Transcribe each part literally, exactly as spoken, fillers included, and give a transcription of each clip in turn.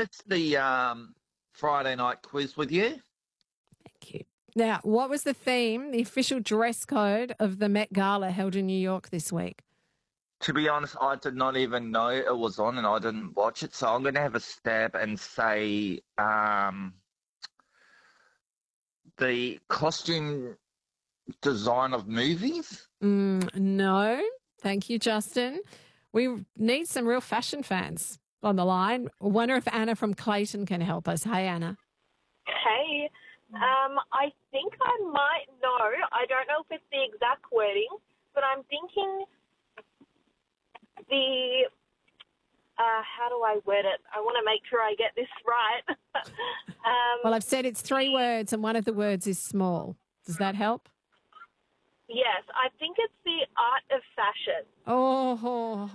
it's the um, Friday night quiz with you. Thank you. Now, what was the theme, the official dress code of the Met Gala held in New York this week? To be honest, I did not even know it was on and I didn't watch it, so I'm going to have a stab and say um, the costume design of movies. Mm, no. Thank you, Justin. We need some real fashion fans on the line. I wonder if Anna from Clayton can help us. Hey, Anna. Hey, um, I think I might know. I don't know if it's the exact wording, but I'm thinking the, uh, how do I word it? I want to make sure I get this right. um, Well, I've said it's three words and one of the words is small. Does that help? yes, I think it's the art of fashion. Oh, ho,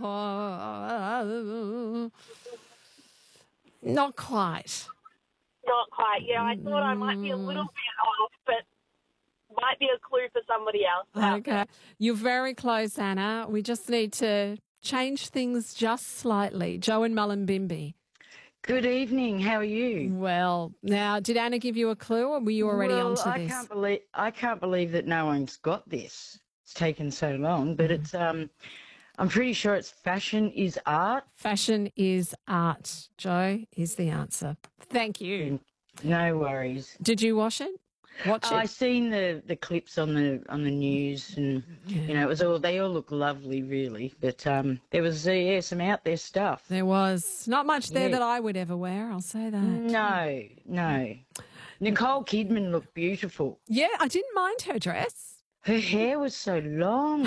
ho, not quite. Not quite. Yeah, I thought I might be a little bit off, but might be a clue for somebody else. Okay. You're very close, Anna. We just need to change things just slightly. Joe and Mullumbimby. Good evening. How are you? Well, now, did Anna give you a clue or were you already well, onto I this? Can't believe, I can't believe that no one's got this. It's taken so long, but it's um, I'm pretty sure it's fashion is art. Fashion is art. Joe is the answer. Thank you. No worries. Did you wash it? Watch it? I seen the, the clips on the on the news, and Yeah. you know it was all they all look lovely, really. But um, there was uh, yeah some out there stuff. There was not much there Yeah. that I would ever wear. I'll say that. No, no. Nicole Kidman looked beautiful. Yeah, I didn't mind her dress. Her hair was so long.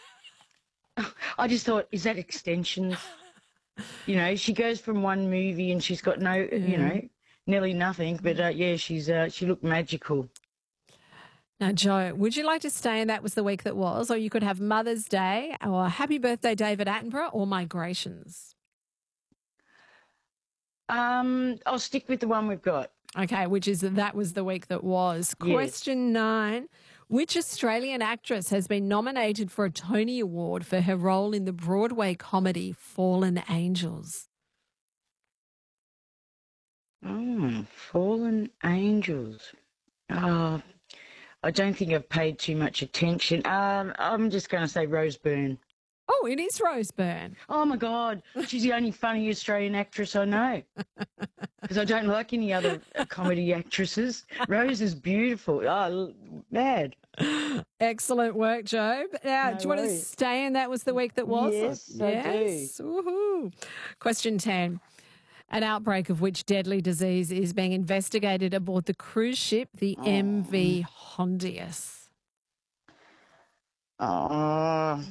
I just thought, is that extensions? You know, she goes from one movie and she's got no, you know, nearly nothing. But uh, yeah, she's uh, she looked magical. Now, Joe, would you like to stay in That Was the Week That Was, or you could have Mother's Day, or Happy Birthday David Attenborough, or Migrations? Um, I'll stick with the one we've got. Okay, which is That Was the Week That Was. Yes. Question nine. Which Australian actress has been nominated for a Tony Award for her role in the Broadway comedy Fallen Angels? Oh, Fallen Angels. Oh, I don't think I've paid too much attention. Um, I'm just going to say Rose Byrne. Oh, it is Rose Byrne. Oh, my God. She's the only funny Australian actress I know. Because I don't like any other uh, comedy actresses. Rose is beautiful. Oh, mad. Excellent work, Joe. Now, No do you want to worries. stay in That Was the Week That Was? Yes, I do. yes. Woohoo. Question ten. An outbreak of which deadly disease is being investigated aboard the cruise ship, the M V Hondius? Oh.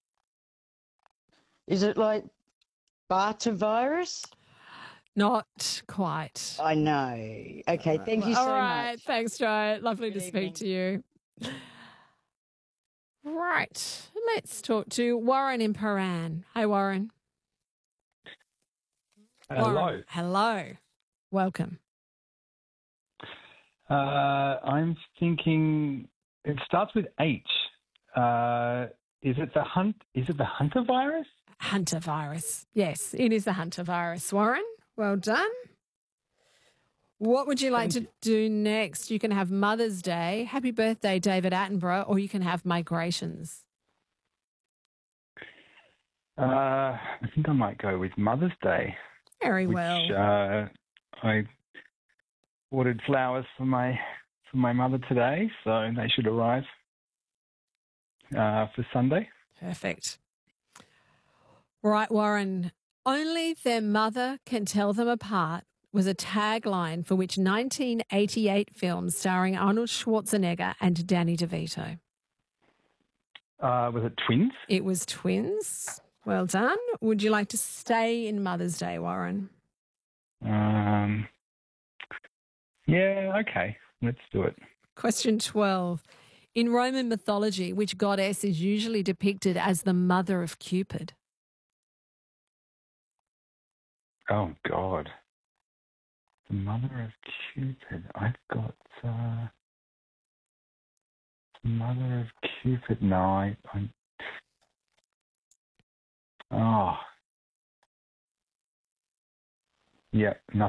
Is it like Barta virus? Not quite. I know. Okay, thank you so All right. much. Thanks, Joe. Lovely Good to speak evening. to you. Right. Let's talk to Warren in Paran. Hey, Warren. Hello. Warren. Hello. Welcome. Uh, I'm thinking it starts with H. Uh, is it the hunt? Is it the Hunter virus? Hunter virus. Yes, it is the Hunter virus. Warren, well done. What would you like to do next? You can have Mother's Day, Happy Birthday, David Attenborough, or you can have Migrations. Uh, I think I might go with Mother's Day. Very which, well. Uh, I ordered flowers for my for my mother today, so they should arrive uh, for Sunday. Perfect. Right, Warren. Only their mother can tell them apart was a tagline for which nineteen eighty-eight film starring Arnold Schwarzenegger and Danny DeVito? Uh, was it Twins? It was Twins. Well done. Would you like to stay in Mother's Day, Warren? Um, yeah, okay. Let's do it. Question twelve. In Roman mythology, which goddess is usually depicted as the mother of Cupid? Oh, God. The mother of Cupid. I've got... Uh, the mother of Cupid. No, I... I oh. Yeah, nothing.